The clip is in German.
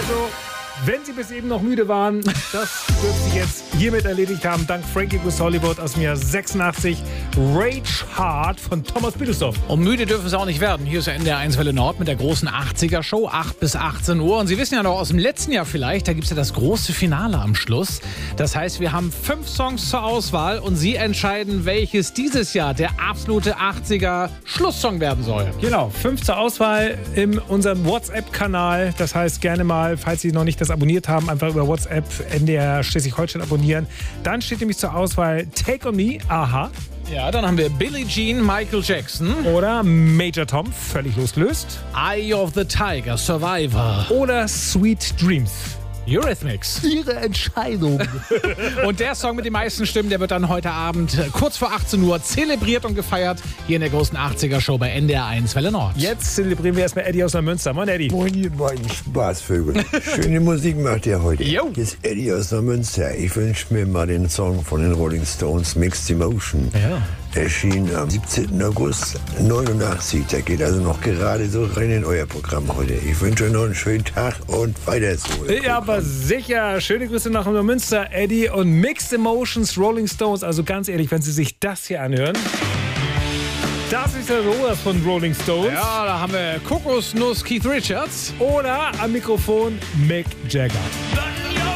Also, wenn Sie bis eben noch müde waren, das wird sich jetzt hiermit erledigt haben. Dank Frankie Goes Hollywood aus dem Jahr 86. Rage Hard von Thomas Bittersdorf. Und müde dürfen Sie auch nicht werden. Hier ist der NDR 1 Welle Nord mit der großen 80er-Show, 8 bis 18 Uhr. Und Sie wissen ja noch aus dem letzten Jahr vielleicht, da gibt es ja das große Finale am Schluss. Das heißt, wir haben 5 Songs zur Auswahl und Sie entscheiden, welches dieses Jahr der absolute 80er-Schlusssong werden soll. Genau, 5 zur Auswahl in unserem WhatsApp-Kanal. Das heißt, gerne mal, falls Sie noch nicht das abonniert haben, einfach über WhatsApp NDR Schleswig-Holstein abonnieren. Dann steht nämlich zur Auswahl Take On Me, Aha. Ja, dann haben wir Billie Jean, Michael Jackson. Oder Major Tom, völlig losgelöst. Eye of the Tiger, Survivor. Oder Sweet Dreams. Eurythmics. Ihre Entscheidung. Und der Song mit den meisten Stimmen, der wird dann heute Abend kurz vor 18 Uhr zelebriert und gefeiert hier in der großen 80er-Show bei NDR 1 Welle Nord. Jetzt zelebrieren wir erstmal Eddie aus Neumünster. Moin, Eddie. Moin, ihr beiden Spaßvögel. Schöne Musik macht ihr heute. Jo. Hier ist Eddie aus Neumünster. Ich wünsche mir mal den Song von den Rolling Stones, Mixed Emotion. Ja. Erschien am 17. August 89. Der geht also noch gerade so rein in euer Programm heute. Ich wünsche euch noch einen schönen Tag und weiter so. Ja, aber sicher. Schöne Grüße nach Neumünster, Eddie. Und Mixed Emotions, Rolling Stones. Also ganz ehrlich, wenn Sie sich das hier anhören. Das ist ja sowas von Rolling Stones. Ja, da haben wir Kokosnuss Keith Richards. Oder am Mikrofon Mick Jagger.